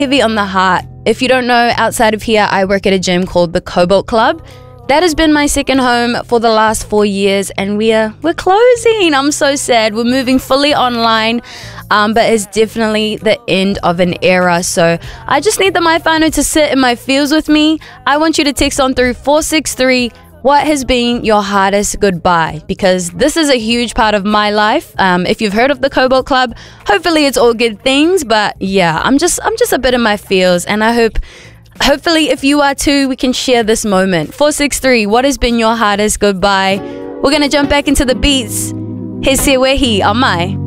heavy on the heart. If you don't know, outside of here, I work at a gym called the Cobalt Club. That has been my second home for the last 4 years, and we're closing. I'm so sad. We're moving fully online, but it's definitely the end of an era. So I just need the MyWhānau to sit in my feels with me. I want you to text on through 463. What has been your hardest goodbye? Because this is a huge part of my life. If you've heard of the Cobalt Club, hopefully it's all good things. But yeah, I'm just a bit in my feels, and I hopefully if you are too, we can share this moment. 463, what has been your hardest goodbye? We're gonna jump back into the beats. Here's Sewehi on my